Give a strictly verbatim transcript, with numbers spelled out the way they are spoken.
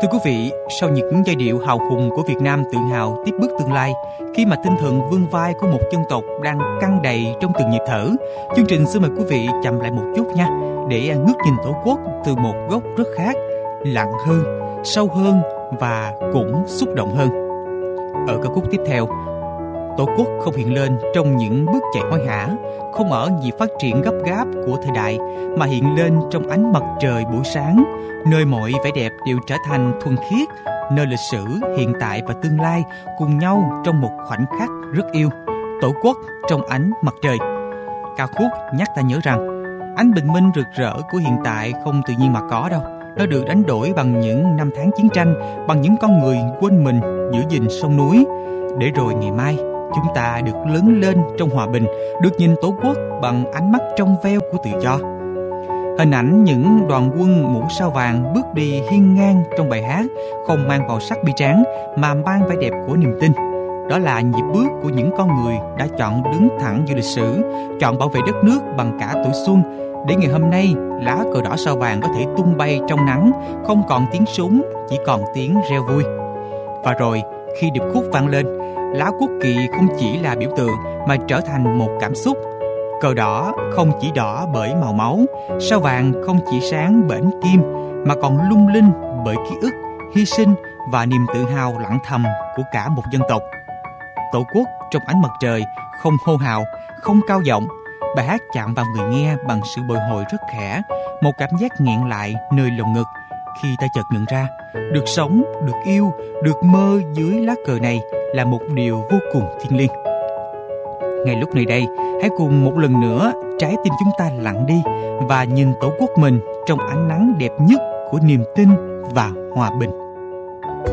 Thưa quý vị, sau những giai điệu hào hùng của Việt Nam tự hào tiếp bước tương lai, khi mà tinh thần vươn vai của một dân tộc đang căng đầy trong từng nhịp thở, chương trình xin mời quý vị chậm lại một chút nha, để ngước nhìn Tổ quốc từ một góc rất khác, lặng hơn, sâu hơn và cũng xúc động hơn. Ở ca khúc tiếp theo, Tổ quốc không hiện lên trong những bước chạy hối hả, không ở nhịp phát triển gấp gáp của thời đại, mà hiện lên trong ánh mặt trời buổi sáng, nơi mọi vẻ đẹp đều trở thành thuần khiết, nơi lịch sử, hiện tại và tương lai cùng nhau trong một khoảnh khắc rất yêu. Tổ quốc trong ánh mặt trời. Ca khúc nhắc ta nhớ rằng ánh bình minh rực rỡ của hiện tại không tự nhiên mà có đâu. Nó được đánh đổi bằng những năm tháng chiến tranh, bằng những con người quên mình giữ gìn sông núi, để rồi ngày mai chúng ta được lớn lên trong hòa bình, được nhìn Tổ quốc bằng ánh mắt trong veo của tự do. Hình ảnh những đoàn quân mũ sao vàng bước đi hiên ngang trong bài hát không mang màu sắc bi tráng mà mang vẻ đẹp của niềm tin. Đó là nhịp bước của những con người đã chọn đứng thẳng giữa lịch sử, chọn bảo vệ đất nước bằng cả tuổi xuân, để ngày hôm nay lá cờ đỏ sao vàng có thể tung bay trong nắng, không còn tiếng súng, chỉ còn tiếng reo vui. Và rồi khi điệp khúc vang lên, lá quốc kỳ không chỉ là biểu tượng mà trở thành một cảm xúc. Cờ đỏ không chỉ đỏ bởi màu máu, sao vàng không chỉ sáng bển kim mà còn lung linh bởi ký ức, hy sinh và niềm tự hào lặng thầm của cả một dân tộc. Tổ quốc trong ánh mặt trời, không hô hào, không cao giọng. Bài hát chạm vào người nghe bằng sự bồi hồi rất khẽ, một cảm giác nghẹn lại nơi lồng ngực khi ta chợt nhận ra, được sống, được yêu, được mơ dưới lá cờ này là một điều vô cùng thiêng liêng. Ngay lúc này đây, hãy cùng một lần nữa trái tim chúng ta lặng đi và nhìn Tổ quốc mình trong ánh nắng đẹp nhất của niềm tin và hòa bình.